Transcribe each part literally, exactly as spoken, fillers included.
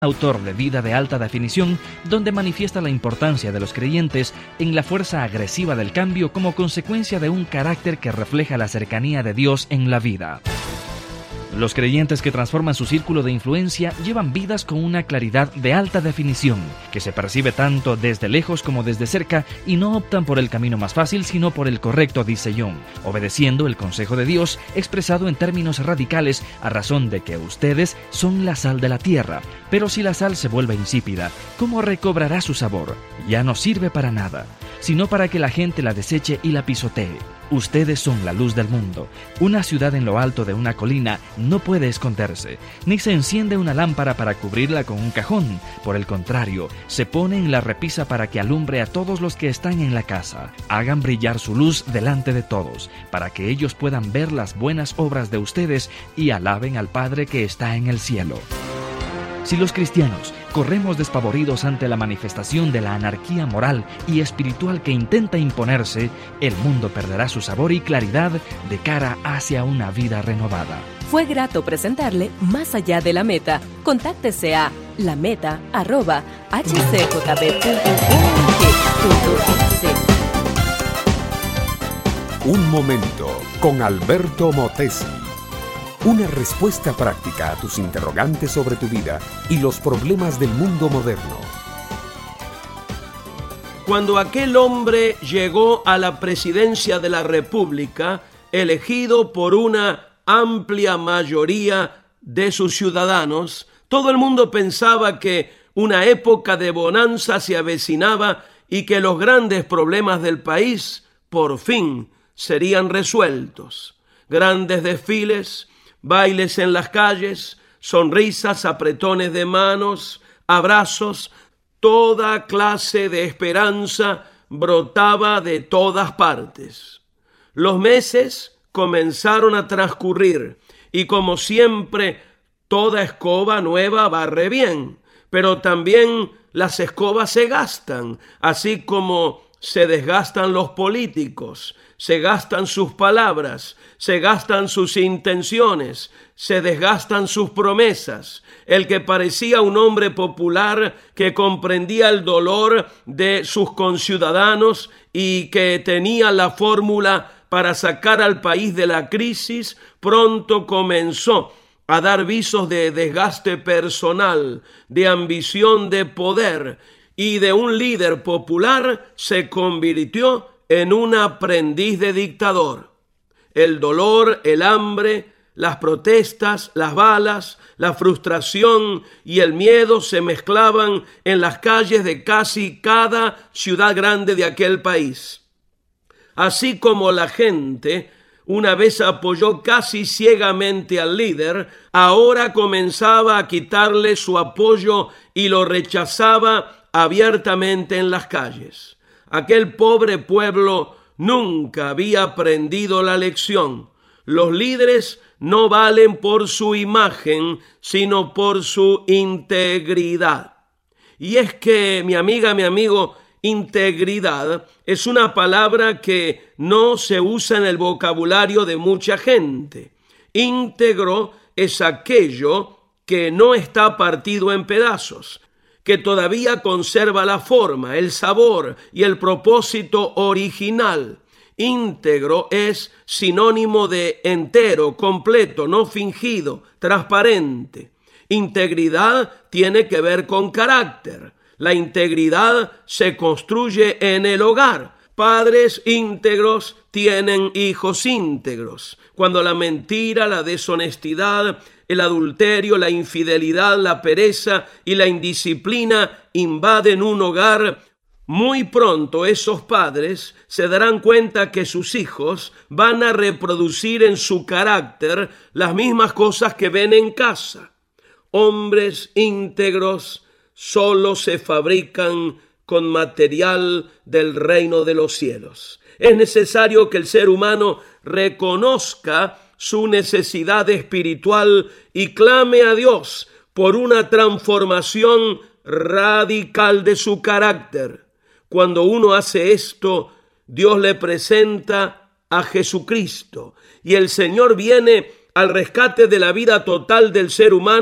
autor de Vida de Alta Definición, donde manifiesta la importancia de los creyentes en la fuerza agresiva del cambio como consecuencia de un carácter que refleja la cercanía de Dios en la vida. Los creyentes que transforman su círculo de influencia llevan vidas con una claridad de alta definición, que se percibe tanto desde lejos como desde cerca, y no optan por el camino más fácil, sino por el correcto, dice John, obedeciendo el consejo de Dios expresado en términos radicales a razón de que ustedes son la sal de la tierra. Pero si la sal se vuelve insípida, ¿cómo recobrará su sabor? Ya no sirve para nada, sino para que la gente la deseche y la pisotee. Ustedes son la luz del mundo. Una ciudad en lo alto de una colina no puede esconderse, ni se enciende una lámpara para cubrirla con un cajón. Por el contrario, se pone en la repisa para que alumbre a todos los que están en la casa. Hagan brillar su luz delante de todos, para que ellos puedan ver las buenas obras de ustedes y alaben al Padre que está en el cielo. Si los cristianos corremos despavoridos ante la manifestación de la anarquía moral y espiritual que intenta imponerse, el mundo perderá su sabor y claridad de cara hacia una vida renovada. Fue grato presentarle Más allá de la meta. Contáctese a lameta arroba h c j b punto org punto e c. Un momento con Alberto Motesi. Una respuesta práctica a tus interrogantes sobre tu vida y los problemas del mundo moderno. Cuando aquel hombre llegó a la presidencia de la República, elegido por una amplia mayoría de sus ciudadanos, todo el mundo pensaba que una época de bonanza se avecinaba y que los grandes problemas del país, por fin, serían resueltos. Grandes desfiles, bailes en las calles, sonrisas, apretones de manos, abrazos, toda clase de esperanza brotaba de todas partes. Los meses comenzaron a transcurrir y, como siempre, toda escoba nueva barre bien, pero también las escobas se gastan, así como se desgastan los políticos, se gastan sus palabras, se gastan sus intenciones, se desgastan sus promesas. El que parecía un hombre popular que comprendía el dolor de sus conciudadanos y que tenía la fórmula para sacar al país de la crisis, pronto comenzó a dar visos de desgaste personal, de ambición de poder, y de un líder popular se convirtió en un aprendiz de dictador. El dolor, el hambre, las protestas, las balas, la frustración y el miedo se mezclaban en las calles de casi cada ciudad grande de aquel país. Así como la gente una vez apoyó casi ciegamente al líder, ahora comenzaba a quitarle su apoyo y lo rechazaba abiertamente en las calles. Aquel pobre pueblo nunca había aprendido la lección. Los líderes no valen por su imagen, sino por su integridad. Y es que, mi amiga, mi amigo, integridad es una palabra que no se usa en el vocabulario de mucha gente. Íntegro es aquello que no está partido en pedazos, que todavía conserva la forma, el sabor y el propósito original. Íntegro es sinónimo de entero, completo, no fingido, transparente. Integridad tiene que ver con carácter. La integridad se construye en el hogar. Padres íntegros tienen hijos íntegros. Cuando la mentira, la deshonestidad, el adulterio, la infidelidad, la pereza y la indisciplina invaden un hogar, muy pronto esos padres se darán cuenta que sus hijos van a reproducir en su carácter las mismas cosas que ven en casa. Hombres íntegros solo se fabrican con material del reino de los cielos. Es necesario que el ser humano reconozca su necesidad espiritual y clame a Dios por una transformación radical de su carácter. Cuando uno hace esto, Dios le presenta a Jesucristo y el Señor viene al rescate de la vida total del ser humano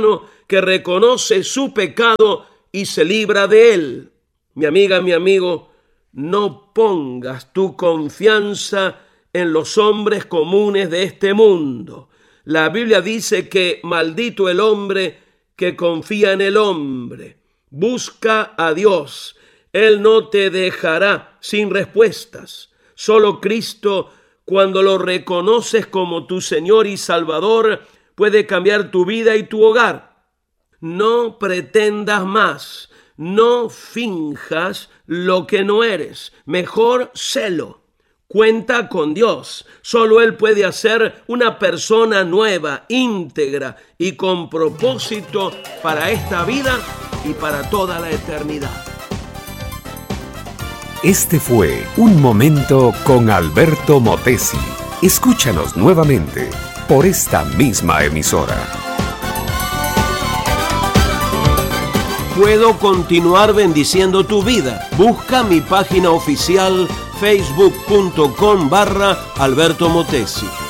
que reconoce su pecado y se libra de él. Mi amiga, mi amigo, no pongas tu confianza en los hombres comunes de este mundo. La Biblia dice que maldito el hombre que confía en el hombre. Busca a Dios. Él no te dejará sin respuestas. Solo Cristo, cuando lo reconoces como tu Señor y Salvador, puede cambiar tu vida y tu hogar. No pretendas más. No finjas lo que no eres. Mejor sélo. Cuenta con Dios. Solo Él puede hacer una persona nueva, íntegra y con propósito para esta vida y para toda la eternidad. Este fue Un Momento con Alberto Motesi. Escúchanos nuevamente por esta misma emisora. Puedo continuar bendiciendo tu vida. Busca mi página oficial facebook punto com barra Alberto Motesi.